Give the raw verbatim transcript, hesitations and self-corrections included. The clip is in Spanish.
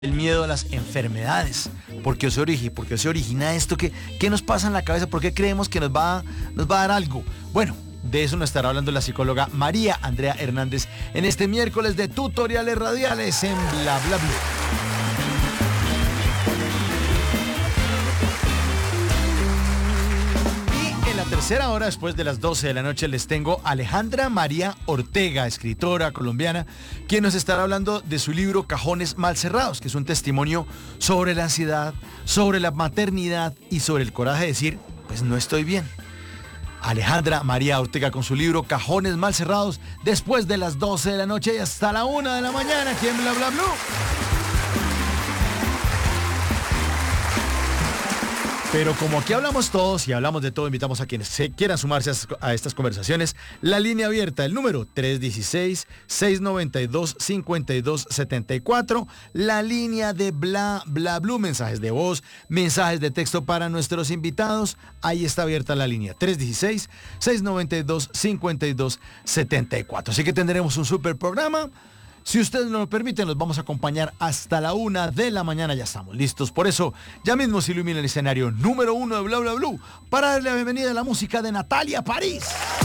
El miedo a las enfermedades. ¿Por qué se origina? ¿Por qué se origina esto? ¿Qué, ¿Qué nos pasa en la cabeza? ¿Por qué creemos que nos va, nos va a dar algo? Bueno, de eso nos estará hablando la psicóloga María Andrea Hernández en este miércoles de tutoriales radiales en Bla Bla Blue. Tercera hora después de las doce de la noche les tengo a Alejandra María Ortega, escritora colombiana, quien nos estará hablando de su libro Cajones Mal Cerrados, que es un testimonio sobre la ansiedad, sobre la maternidad y sobre el coraje de decir, pues no estoy bien. Alejandra María Ortega con su libro Cajones Mal Cerrados después de las doce de la noche y hasta la una de la mañana aquí en Bla Bla Blue. Pero como aquí hablamos todos y hablamos de todo, invitamos a quienes se quieran sumarse a, a estas conversaciones. La línea abierta, el número tres uno seis, seis nueve dos, cinco dos siete cuatro. La línea de Bla Bla Blue, mensajes de voz, mensajes de texto para nuestros invitados. Ahí está abierta la línea, tres uno seis, seis nueve dos, cinco dos siete cuatro. Así que tendremos un super programa. Si ustedes nos lo permiten, los vamos a acompañar hasta la una de la mañana. Ya estamos listos. Por eso, ya mismo se ilumina el escenario número uno de Bla Bla Blue para darle la bienvenida a la música de Natalia París.